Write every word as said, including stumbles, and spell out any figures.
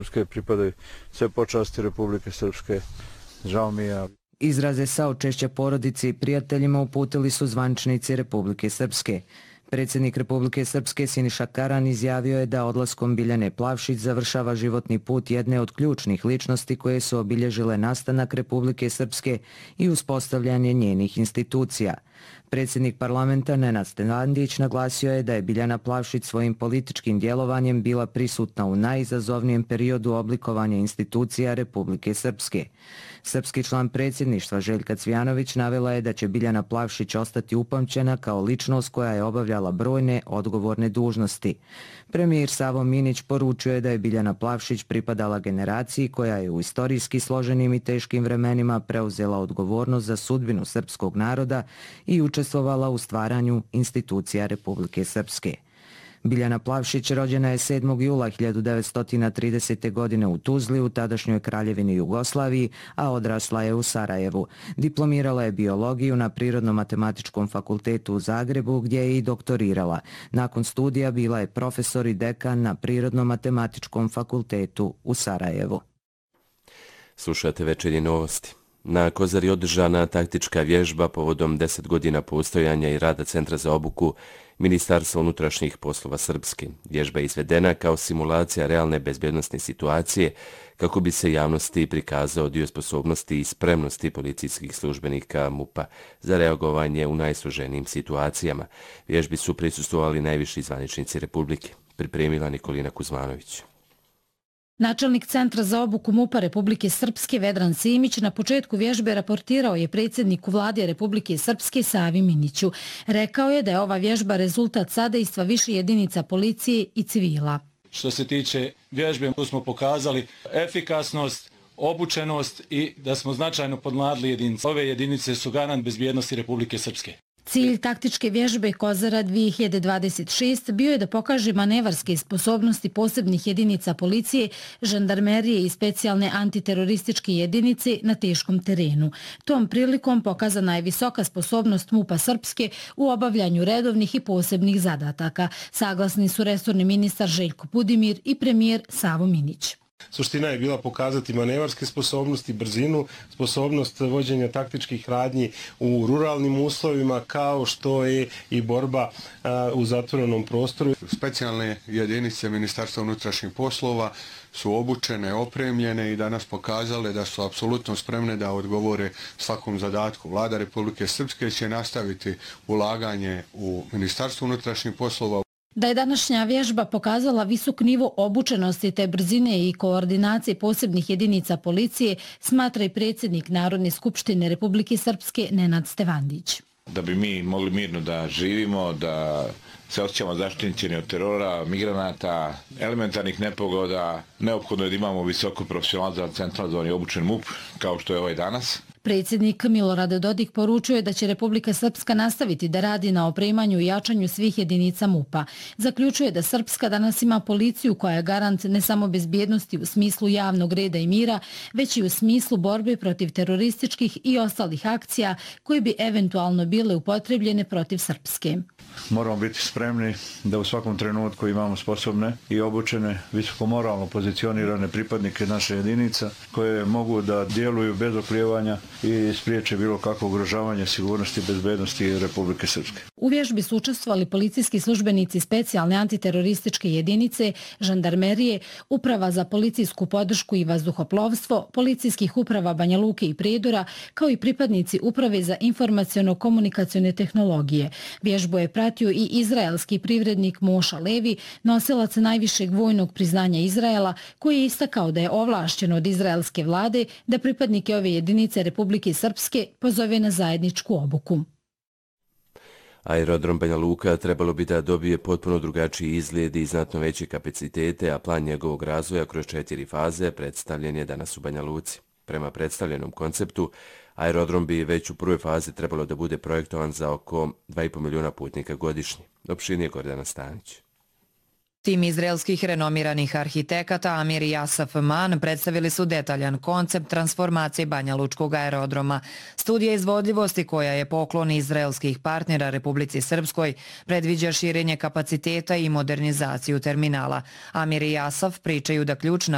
Srpske pripadaju sve počasti Republike Srpske. Žao mi je. Izraze saučešća porodici i prijateljima uputili su zvaničnici Republike Srpske. Predsjednik Republike Srpske Siniša Karan izjavio je da odlaskom Biljane Plavšić završava životni put jedne od ključnih ličnosti koje su obilježile nastanak Republike Srpske i uspostavljanje njenih institucija. Predsjednik parlamenta Nenad Stevandić naglasio je da je Biljana Plavšić svojim političkim djelovanjem bila prisutna u najizazovnijem periodu oblikovanja institucija Republike Srpske. Srpski član predsjedništva Željka Cvijanović navela je da će Biljana Plavšić ostati upamćena kao ličnost koja je obavljala brojne odgovorne dužnosti. Premijer Savo Minić poručio je da je Biljana Plavšić pripadala generaciji koja je u istorijski složenim i teškim vremenima preuzela odgovornost za sudbinu srpskog naroda i učestvovala u stvaranju institucija Republike Srpske. Biljana Plavšić rođena je sedmog jula hiljadu devetsto tridesete. godine u Tuzli, u tadašnjoj Kraljevini Jugoslaviji, a odrasla je u Sarajevu. Diplomirala je biologiju na Prirodno-matematičkom fakultetu u Zagrebu, gdje je i doktorirala. Nakon studija bila je profesor i dekan na Prirodno-matematičkom fakultetu u Sarajevu. Slušate Večernje novosti. Na Kozari održana taktička vježba povodom deset godina postojanja i rada Centra za obuku Ministarstva unutrašnjih poslova Srpske. Vježba je izvedena kao simulacija realne bezbjednosne situacije kako bi se javnosti prikazao dio sposobnosti i spremnosti policijskih službenika MUP-a za reagovanje u najsloženijim situacijama. Vježbi su prisustvovali najviši zvaničnici Republike. Pripremila Nikolina Kuzmanović. Načelnik Centra za obuku MUP-a Republike Srpske Vedran Simić na početku vježbe raportirao je predsjedniku vlade Republike Srpske Savi Miniću. Rekao je da je ova vježba rezultat sadejstva više jedinica policije i civila. Što se tiče vježbe, tu smo pokazali efikasnost, obučenost i da smo značajno podmladili jedinice. Ove jedinice su garant bezbjednosti Republike Srpske. Cilj taktičke vježbe Kozara dvije hiljade dvadeset šest bio je da pokaže manevarske sposobnosti posebnih jedinica policije, žandarmerije i specijalne antiterorističke jedinice na teškom terenu. Tom prilikom pokazana je visoka sposobnost MUP-a Srpske u obavljanju redovnih i posebnih zadataka. Saglasni su resorni ministar Željko Budimir i premijer Savo Minić. Suština je bila pokazati manevarske sposobnosti, brzinu, sposobnost vođenja taktičkih radnji u ruralnim uslovima, kao što je i borba a, u zatvorenom prostoru. Specijalne jedinice Ministarstva unutrašnjih poslova su obučene, opremljene i danas pokazale da su apsolutno spremne da odgovore svakom zadatku. Vlada Republike Srpske će nastaviti ulaganje u Ministarstvo unutrašnjih poslova. Da je današnja vježba pokazala visok nivo obučenosti te brzine i koordinacije posebnih jedinica policije, smatra i predsjednik Narodne skupštine Republike Srpske Nenad Stevandić. Da bi mi mogli mirno da živimo, da se osjećamo zaštićeni od terora, migranata, elementarnih nepogoda, neophodno je da imamo visoko profesionalizam centralizovani obučen MUP, kao što je ovaj danas. Predsjednik Milorad Dodik poručuje da će Republika Srpska nastaviti da radi na opremanju i jačanju svih jedinica MUP-a. Zaključuje da Srpska danas ima policiju koja je garant ne samo bezbjednosti u smislu javnog reda i mira, već i u smislu borbe protiv terorističkih i ostalih akcija koje bi eventualno bile upotrebljene protiv Srpske. Moramo biti spremni da u svakom trenutku imamo sposobne i obučene, visoko moralno pozicionirane pripadnike naše jedinica koje mogu da djeluju bez oklijevanja i spriječe bilo kakvo ugrožavanje sigurnosti i bezbednosti Republike Srpske. U vježbi su učestvovali policijski službenici specijalne antiterorističke jedinice, žandarmerije, Uprava za policijsku podršku i vazduhoplovstvo, policijskih uprava Banja Luke i Prijedora, kao i pripadnici Uprave za informaciono-komunikacione tehnologije. Vježbu je pratio i izraelski privrednik Moša Levi, nosilac najvišeg vojnog priznanja Izraela, koji je istakao da je ovlašćen od izraelske vlade da pripadnike ove jedinice Republike Srpske pozove na zajedničku obuku. Aerodrom Banja Luka trebalo bi da dobije potpuno drugačiji izgled i znatno veće kapacitete, a plan njegovog razvoja kroz četiri faze predstavljen je danas u Banja Luci. Prema predstavljenom konceptu, aerodrom bi već u prvoj fazi trebalo da bude projektovan za oko dva i po miliona putnika godišnje. Opširnije Gordana Stanić. Tim izraelskih renomiranih arhitekata Amir i Asaf Man predstavili su detaljan koncept transformacije Banja Lučkog aerodroma. Studija izvodljivosti koja je poklon izraelskih partnera Republici Srpskoj predviđa širenje kapaciteta i modernizaciju terminala. Amir i Asaf pričaju da ključna